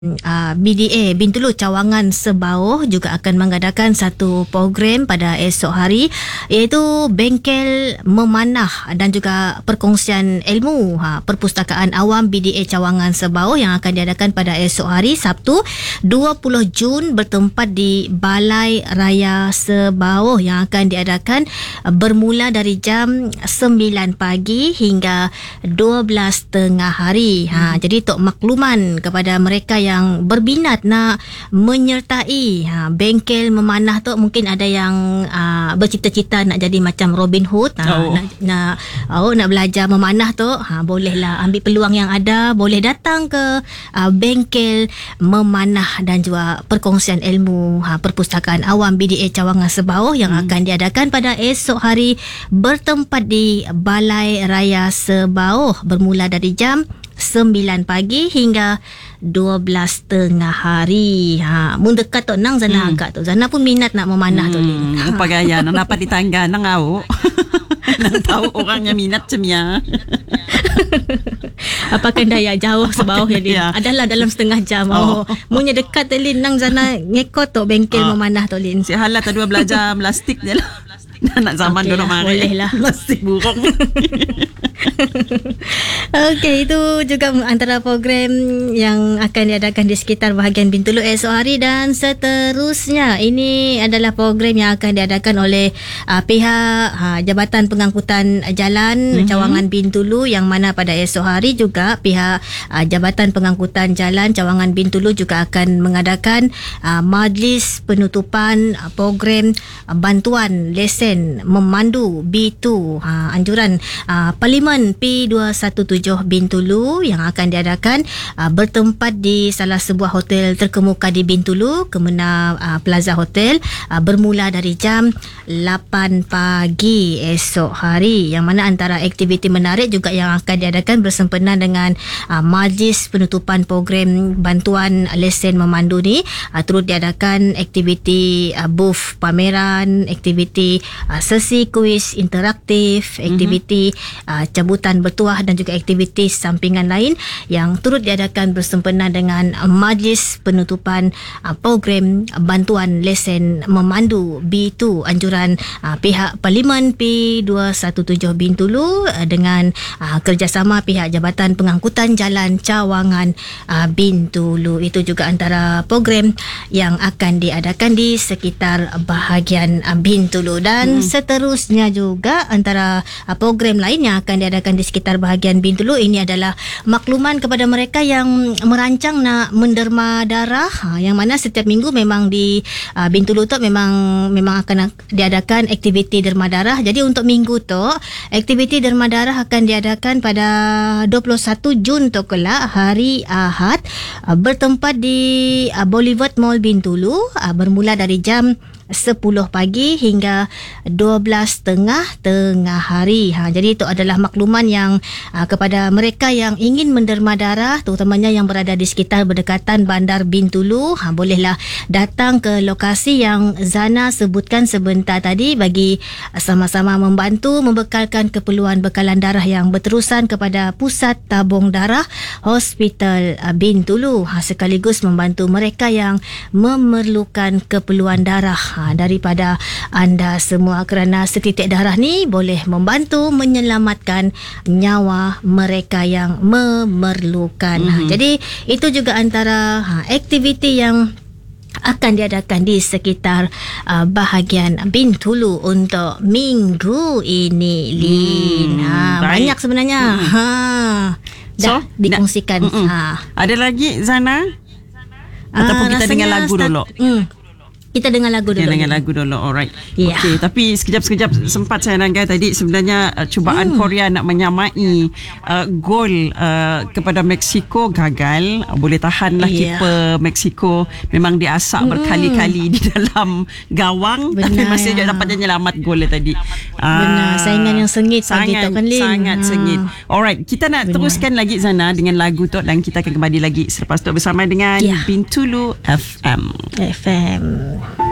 BDA Bintulu Cawangan Sebauh juga akan mengadakan satu program pada esok hari, iaitu Bengkel Memanah dan juga perkongsian ilmu Perpustakaan Awam BDA Cawangan Sebauh yang akan diadakan pada esok hari Sabtu 20 Jun bertempat di Balai Raya Sebauh yang akan diadakan bermula dari jam 9 pagi hingga 12.30 hari. Jadi untuk makluman kepada mereka yang berminat nak menyertai bengkel memanah tu, mungkin ada yang bercita-cita nak jadi macam Robin Hood, nak belajar memanah tu, bolehlah ambil peluang yang ada, boleh datang ke bengkel memanah dan juga perkongsian ilmu Perpustakaan Awam BDA Cawangan Sebauh yang akan diadakan pada esok hari bertempat di Balai Raya Sebauh bermula dari jam 9 pagi hingga 12.30 hari. Mun dekat tu nang Zana agak tu. Zana pun minat nak memanah tu. Apa gaya nang dapat di tangga nang awak. Nang tahu orangnya minat cemia. Apakah daya jauh Sebauh ya Lin? Adalah dalam setengah jam. Munnya dekat tu Lin, nang Zana ngekot tu bengkel memanah tu Lin. Si halat dua belajar plastik je lah. Nak zaman dulu mari. Boleh lah. Plastik burung. Okey, itu juga antara program yang akan diadakan di sekitar bahagian Bintulu esok hari. Dan seterusnya, ini adalah program yang akan diadakan oleh pihak Jabatan Pengangkutan Jalan Cawangan Bintulu, yang mana pada esok hari juga pihak Jabatan Pengangkutan Jalan Cawangan Bintulu juga akan mengadakan majlis penutupan program bantuan lesen memandu B2 anjuran Parlimen P217 Bintulu yang akan diadakan bertempat di salah sebuah hotel terkemuka di Bintulu, Kemena Plaza Hotel, bermula dari jam 8 pagi esok hari, yang mana antara aktiviti menarik juga yang akan diadakan bersempena dengan majlis penutupan program bantuan lesen memandu ni, turut diadakan aktiviti booth pameran, aktiviti sesi kuis interaktif, aktiviti cabutan bertuah dan juga aktiviti sampingan lain yang turut diadakan bersempena dengan majlis penutupan program bantuan lesen memandu B2 anjuran pihak Parlimen P217 Bintulu dengan kerjasama pihak Jabatan Pengangkutan Jalan Cawangan Bintulu. Itu juga antara program yang akan diadakan di sekitar bahagian Bintulu. Dan seterusnya juga antara program lain yang akan diadakan di sekitar bahagian Bintulu, ini adalah makluman kepada mereka yang merancang nak menderma darah, yang mana setiap minggu memang di Bintulu tu memang akan diadakan aktiviti derma darah. Jadi untuk minggu tu aktiviti derma darah akan diadakan pada 21 Jun tu kelak, hari Ahad, bertempat di Boulevard Mall Bintulu, bermula dari jam 10 pagi hingga 12.30 hari. Jadi itu adalah makluman yang kepada mereka yang ingin menderma darah, terutamanya yang berada di sekitar berdekatan Bandar Bintulu, bolehlah datang ke lokasi yang Zana sebutkan sebentar tadi bagi sama-sama membantu membekalkan keperluan bekalan darah yang berterusan kepada Pusat Tabung Darah Hospital Bintulu, sekaligus membantu mereka yang memerlukan keperluan darah daripada anda semua, kerana setitik darah ni boleh membantu menyelamatkan nyawa mereka yang memerlukan. Jadi itu juga antara aktiviti yang akan diadakan di sekitar bahagian Bintulu untuk minggu ini, Lin. Banyak sebenarnya. Dah dikongsikan. Ada lagi Zana? Ataupun kita dengar lagu dulu? Kita dengar lagu dulu. Dengar lagu dulu, alright. Yeah. Okey, tapi sekejap sempat saya nanggai tadi, sebenarnya cubaan Korea nak menyamai gol kepada Mexico gagal. Boleh tahanlah keeper Mexico, memang diasak berkali-kali di dalam gawang. Benar, tapi masih dapat menyelamat gol tadi. Benar, saingan yang sengit pagi tu kan, Lin. Sangat sengit. Alright, kita nak teruskan lagi Zana dengan lagu tu, dan kita akan kembali lagi selepas tu bersama dengan Bintulu FM.